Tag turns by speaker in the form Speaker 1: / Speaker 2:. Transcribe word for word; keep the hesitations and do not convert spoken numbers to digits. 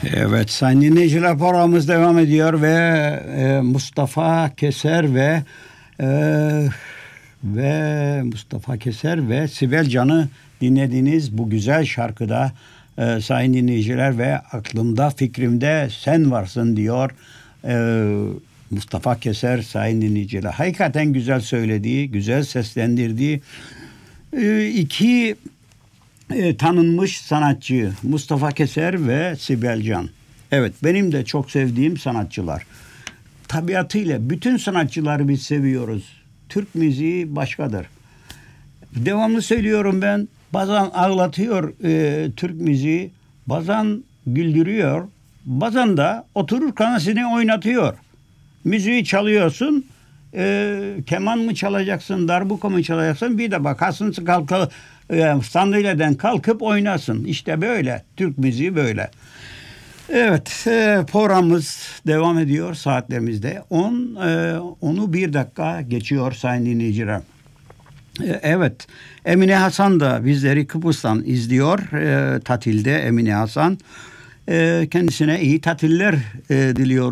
Speaker 1: Evet, sayın dinleyiciler, programımız devam ediyor ve e, Mustafa Keser ve e, ve Mustafa Keser ve Sibel Can'ı dinlediğiniz bu güzel şarkıda e, sayın dinleyiciler ve aklımda fikrimde sen varsın diyor e, Mustafa Keser sayın dinleyiciler. Hakikaten güzel söylediği, güzel seslendirdiği e, iki E, tanınmış sanatçı Mustafa Keser ve Sibel Can. Evet, benim de çok sevdiğim sanatçılar. Tabiatıyla bütün sanatçıları biz seviyoruz. Türk müziği başkadır. Devamlı söylüyorum ben. Bazen ağlatıyor e, Türk müziği, bazen güldürüyor, bazen de otururken seni oynatıyor. Müziği çalıyorsun. E, keman mı çalacaksın, darbuka mı çalacaksın? Bir de bakarsın kalkıp e, sandalyeden kalkıp oynasın. İşte böyle. Türk müziği böyle. Evet, e, programımız devam ediyor saatlerimizde. on, e, onu bir dakika geçiyor sayın dinleyiciler. E, evet, Emine Hasan da bizleri Kıbrıs'tan izliyor. E, tatilde Emine Hasan. E, kendisine iyi tatiller e, diliyor.